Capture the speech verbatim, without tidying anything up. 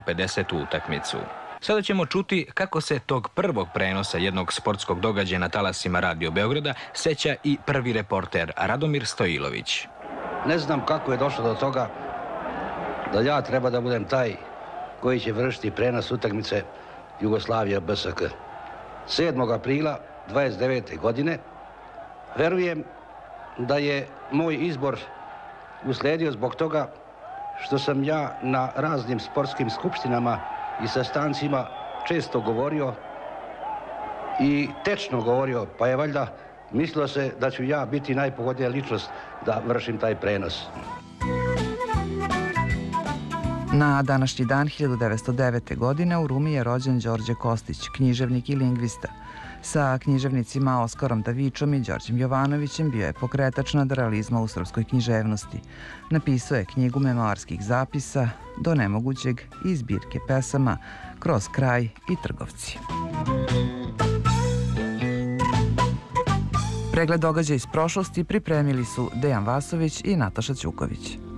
pedesetu utakmicu. Sada ćemo čuti kako se tog prvog prenosa jednog sportskog događaja na talasima Radio Beograda seća i prvi reporter Radomir Stojilović. Ne znam kako je došlo do toga da ja treba da budem taj koji će vršiti prenos utakmice Jugoslavija B S K. sedmog aprila dvadeset devete godine verujem da je moj izbor usledio zbog toga što sam ja na raznim sportskim skupštinama i sastancima često govorio i tečno govorio, pa je valjda mislilo se da ću ja biti najpogodnija ličnost da vršim taj prenos. Na današnji dan hiljadu devetsto devete. godine u Rumi je rođen Đorđe Kostić, književnik i lingvista. Sa književnicima Oskarom Davičom i Đorđem Jovanovićem bio je pokretač nadrealizma u srpskoj književnosti. Napisao je knjigu memoarskih zapisa Do nemogućeg i zbirke pesama Kroz kraj i Trgovci. Pregled događaja iz prošlosti pripremili su Dejan Vasović i Nataša Ćuković.